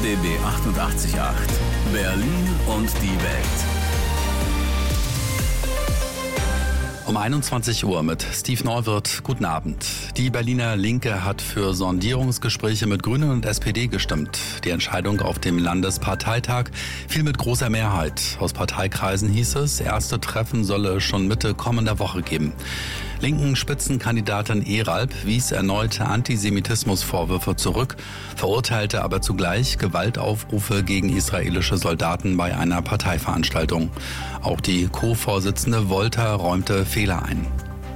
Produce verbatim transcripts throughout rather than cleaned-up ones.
R B B achtundachtzig Komma acht. Berlin und die Welt. Um einundzwanzig Uhr mit Steve Neuwirth. Guten Abend. Die Berliner Linke hat für Sondierungsgespräche mit Grünen und S P D gestimmt. Die Entscheidung auf dem Landesparteitag fiel mit großer Mehrheit. Aus Parteikreisen hieß es, erste Treffen solle es schon Mitte kommender Woche geben. Linken Spitzenkandidatin Eralp wies erneute Antisemitismusvorwürfe zurück, verurteilte aber zugleich Gewaltaufrufe gegen israelische Soldaten bei einer Parteiveranstaltung. Auch die Co-Vorsitzende Wolter räumte Fehler ein.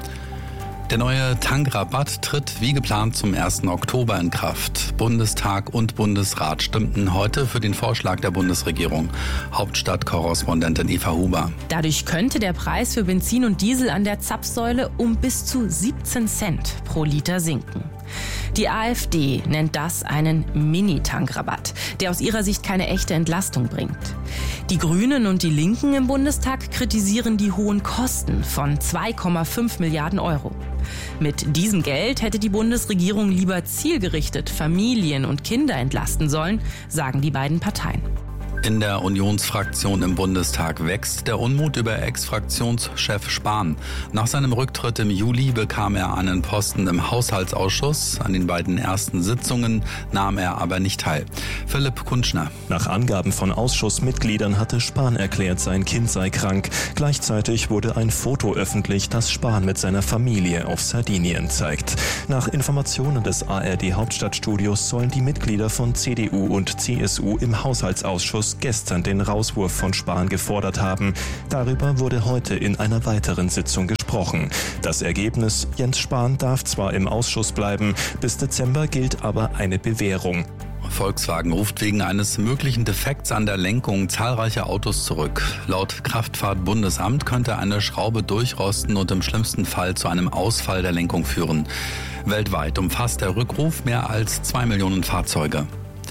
Der neue Tankrabatt tritt wie geplant zum ersten Oktober in Kraft. Bundestag und Bundesrat stimmten heute für den Vorschlag der Bundesregierung. Hauptstadtkorrespondentin Eva Huber. Dadurch könnte der Preis für Benzin und Diesel an der Zapfsäule um bis zu siebzehn Cent pro Liter sinken. Die AfD nennt das einen Mini-Tankrabatt, der aus ihrer Sicht keine echte Entlastung bringt. Die Grünen und die Linken im Bundestag kritisieren die hohen Kosten von zwei Komma fünf Milliarden Euro. Mit diesem Geld hätte die Bundesregierung lieber zielgerichtet Familien und Kinder entlasten sollen, sagen die beiden Parteien. In der Unionsfraktion im Bundestag wächst der Unmut über Ex-Fraktionschef Spahn. Nach seinem Rücktritt im Juli bekam er einen Posten im Haushaltsausschuss. An den beiden ersten Sitzungen nahm er aber nicht teil. Philipp Kunschner. Nach Angaben von Ausschussmitgliedern hatte Spahn erklärt, sein Kind sei krank. Gleichzeitig wurde ein Foto öffentlich, das Spahn mit seiner Familie auf Sardinien zeigt. Nach Informationen des A R D-Hauptstadtstudios sollen die Mitglieder von C D U und C S U im Haushaltsausschuss gestern den Rauswurf von Spahn gefordert haben. Darüber wurde heute in einer weiteren Sitzung gesprochen. Das Ergebnis: Jens Spahn darf zwar im Ausschuss bleiben, bis Dezember gilt aber eine Bewährung. Volkswagen ruft wegen eines möglichen Defekts an der Lenkung zahlreiche Autos zurück. Laut Kraftfahrtbundesamt könnte eine Schraube durchrosten und im schlimmsten Fall zu einem Ausfall der Lenkung führen. Weltweit umfasst der Rückruf mehr als zwei Millionen Fahrzeuge.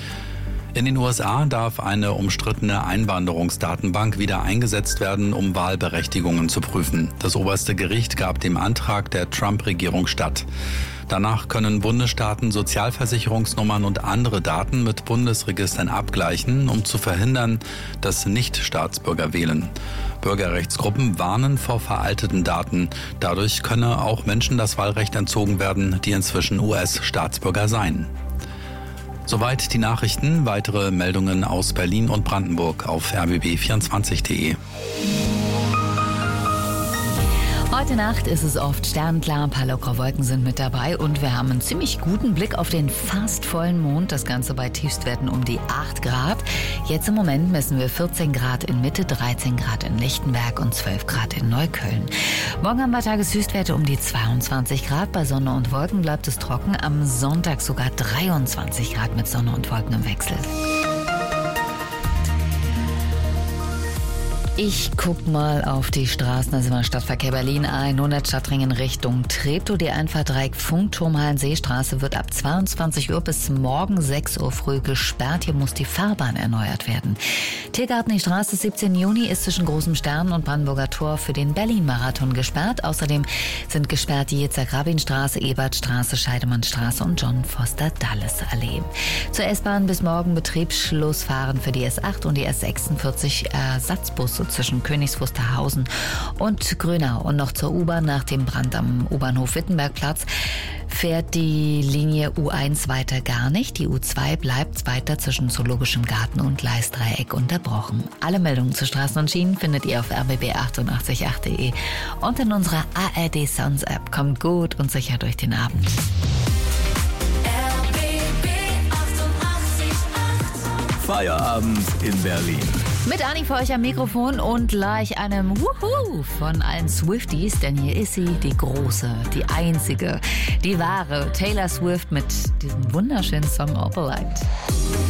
In den U S A darf eine umstrittene Einwanderungsdatenbank wieder eingesetzt werden, um Wahlberechtigungen zu prüfen. Das oberste Gericht gab dem Antrag der Trump-Regierung statt. Danach können Bundesstaaten Sozialversicherungsnummern und andere Daten mit Bundesregistern abgleichen, um zu verhindern, dass Nicht-Staatsbürger wählen. Bürgerrechtsgruppen warnen vor veralteten Daten. Dadurch könne auch Menschen das Wahlrecht entzogen werden, die inzwischen U S-Staatsbürger seien. Soweit die Nachrichten. Weitere Meldungen aus Berlin und Brandenburg auf r b b vierundzwanzig punkt de. Heute Nacht ist es oft sternklar, ein paar lockere Wolken sind mit dabei und wir haben einen ziemlich guten Blick auf den fast vollen Mond. Das Ganze bei Tiefstwerten um die acht Grad. Jetzt im Moment messen wir vierzehn Grad in Mitte, dreizehn Grad in Lichtenberg und zwölf Grad in Neukölln. Morgen haben wir Tageshöchstwerte um die zweiundzwanzig Grad. Bei Sonne und Wolken bleibt es trocken. Am Sonntag sogar dreiundzwanzig Grad mit Sonne und Wolken im Wechsel. Ich guck mal auf die Straßen. Da sind wir Stadtverkehr Berlin hundert Stadtringen Richtung Treptow. Die Einfahrt Dreieck Funkturm Hallenseestraße wird ab zweiundzwanzig Uhr bis morgen sechs Uhr früh gesperrt. Hier muss die Fahrbahn erneuert werden. Tiergarten die Straße siebzehnten Juni ist zwischen Großem Stern und Brandenburger Tor für den Berlin-Marathon gesperrt. Außerdem sind gesperrt die Yitzhak-Rabin-Straße, Ebertstraße, Scheidemannstraße und John-Foster-Dulles-Allee. Zur S-Bahn bis morgen Betriebsschluss fahren für die S acht und die S sechsundvierzig Ersatzbusse zwischen Königs Wusterhausen und Grünau. Und noch zur U-Bahn: nach dem Brand am U-Bahnhof Wittenbergplatz fährt die Linie U eins weiter gar nicht. Die U zwei bleibt weiter zwischen Zoologischem Garten und Gleisdreieck unterbrochen. Alle Meldungen zu Straßen und Schienen findet ihr auf r b b achtundachtzig punkt acht punkt de und in unserer A R D Sounds App. Kommt gut und sicher durch den Abend. R B B achtundachtzig Komma acht. Feierabend in Berlin. Mit Anni für euch am Mikrofon und gleich einem Wuhu von allen Swifties, denn hier ist sie, die große, die einzige, die wahre Taylor Swift mit diesem wunderschönen Song Opalite.